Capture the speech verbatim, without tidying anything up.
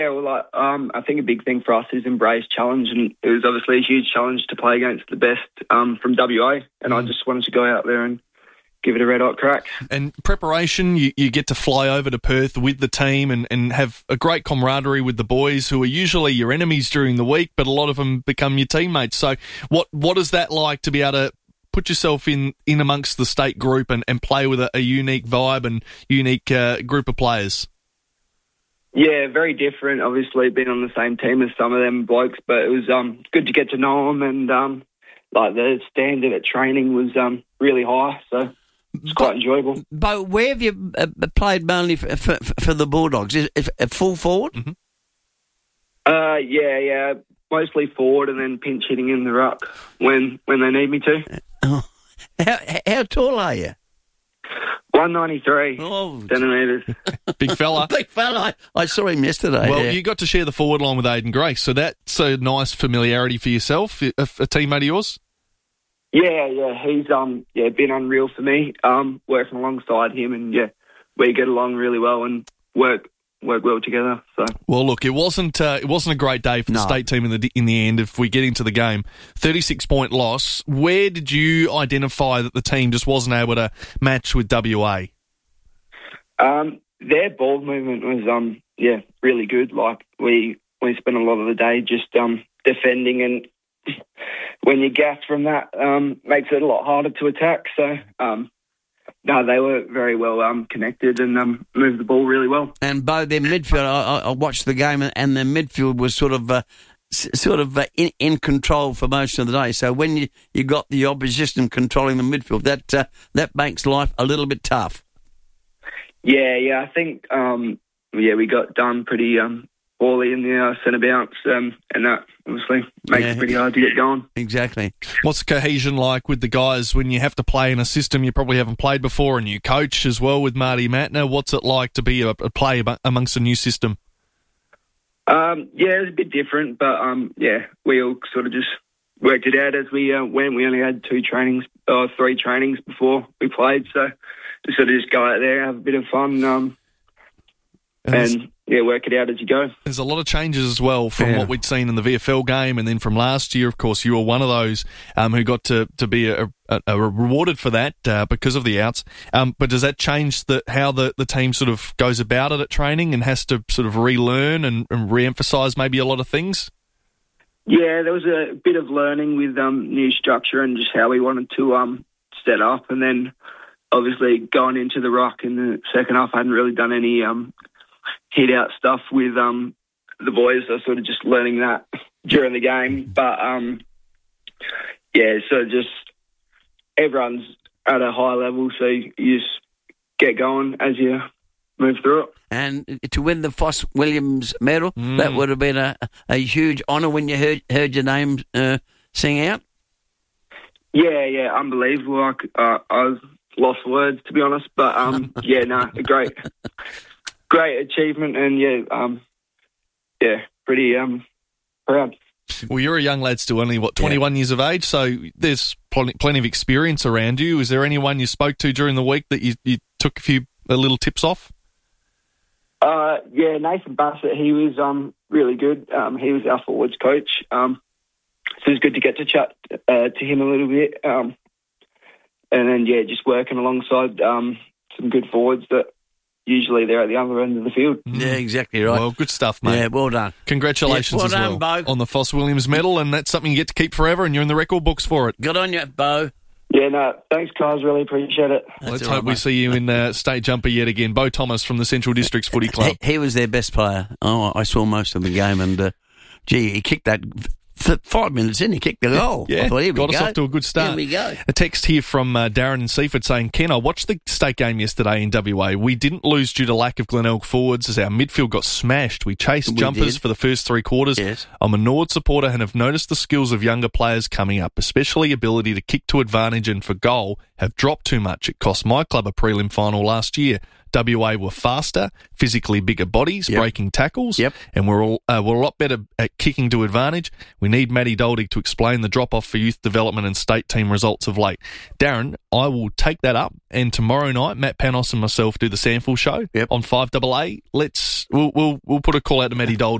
Yeah, well, like, um, I think a big thing for us is embrace challenge, and it was obviously a huge challenge to play against the best um, from W A, and mm. I just wanted to go out there and give it a red hot crack. And preparation, you, you get to fly over to Perth with the team and, and have a great camaraderie with the boys who are usually your enemies during the week, but a lot of them become your teammates. So what what is that like to be able to put yourself in, in amongst the state group and, and play with a, a unique vibe and unique uh, group of players? Yeah, very different. Obviously, being on the same team as some of them blokes, but it was um, good to get to know them, and um, like the standard at training was um, really high, so it's quite enjoyable. But where have you uh, played mainly for, for, for the Bulldogs? Is it a full forward? Mm-hmm. Uh, yeah, yeah, mostly forward, and then pinch hitting in the ruck when when they need me to. Oh. How, how tall are you? one ninety-three oh. centimetres. Big fella. Big fella. I, I saw him yesterday. Well, yeah. you got to share the forward line with Aiden Grace, so that's a nice familiarity for yourself, a, a teammate of yours? Yeah, yeah, he's um yeah been unreal for me, um working alongside him, and yeah, we get along really well and work work well together. So well, look, it wasn't uh, it wasn't a great day for the no. state team in the in the end. If we get into the game, thirty-six point loss. Where did you identify that the team just wasn't able to match with W A? Um, their ball movement was um yeah really good. Like we we spent a lot of the day just um defending, and when you gas from that, um, makes it a lot harder to attack. So, um, no, they were very well um, connected and um, moved the ball really well. And Bo, their midfield, I, I watched the game, and their midfield was sort of uh, s- sort of uh, in, in control for most of the day. So when you, you got the opposition controlling the midfield, that uh, that makes life a little bit tough. Yeah, yeah, I think um, yeah we got done pretty um, poorly in the uh, centre bounce, um, and that obviously makes yeah. it pretty hard to get going. Exactly. What's the cohesion like with the guys when you have to play in a system you probably haven't played before, and you coach as well with Marty Matner? What's it like to be a, a player amongst a new system? Um, yeah, it's a bit different, but um, yeah, we all sort of just worked it out as we uh, went. We only had two trainings, or uh, three trainings before we played, so we sort of just go out there, have a bit of fun, um, and yeah, work it out as you go. There's a lot of changes as well from yeah. what we'd seen in the V F L game, and then from last year. Of course, you were one of those um, who got to, to be a, a, a rewarded for that uh, because of the outs. Um, but does that change the, how the, the team sort of goes about it at training and has to sort of relearn and, and re-emphasise maybe a lot of things? Yeah, there was a bit of learning with um, new structure and just how we wanted to um, set up, and then obviously going into the ruck in the second half, I hadn't really done any um, hit-out stuff with um, the boys. I was sort of just learning that during the game. But, um, yeah, so just everyone's at a high level, so you just get going as you move through it. And to win the Foss Williams medal, mm. that would have been a, a huge honour when you heard, heard your name uh, sing out. Yeah, yeah, unbelievable. I, uh, I was lost words, to be honest. But, um, yeah, no, a great... Great achievement, and yeah, um, yeah, pretty um, proud. Well, you're a young lad still, only, what, twenty-one yeah. years of age, so there's plenty, plenty of experience around you. Is there anyone you spoke to during the week that you, you took a few a little tips off? Uh, yeah, Nathan Bassett, he was um, really good. Um, he was our forwards coach, um, so it was good to get to chat uh, to him a little bit. Um, and then, yeah, just working alongside um, some good forwards that usually they're at the other end of the field. Yeah, exactly right. Well, good stuff, mate. Yeah, well done. Congratulations yeah, well as done, well Bo. on the Foss Williams medal, and that's something you get to keep forever, and you're in the record books for it. Good on you, Bo. Yeah, no, thanks, guys. Really appreciate it. That's Let's hope right, we see you in uh, state jumper yet again. Bo Thomas from the Central Districts Footy Club. He, he was their best player. Oh, I saw most of the game, and uh, gee, he kicked that... Five minutes in, he kicked the goal. Yeah, I thought, here we got go. us off to a good start. Here we go. A text here from uh, Darren and Seaford saying, Ken, I watched the state game yesterday in W A. We didn't lose due to lack of Glenelg forwards as our midfield got smashed. We chased we jumpers did. for the first three quarters. Yes. I'm a Nord supporter and have noticed the skills of younger players coming up, especially ability to kick to advantage and for goal, have dropped too much. It cost my club a prelim final last year. W A were faster, physically bigger bodies, Yep. breaking tackles, Yep. and we're, all, uh, we're a lot better at kicking to advantage. We need Matty Doldig to explain the drop-off for youth development and state team results of late. Darren, I will take that up, and tomorrow night, Matt Panos and myself do the Sandful show Yep. on five A A. Let's we'll we'll, we'll put a call out to Matty Doldig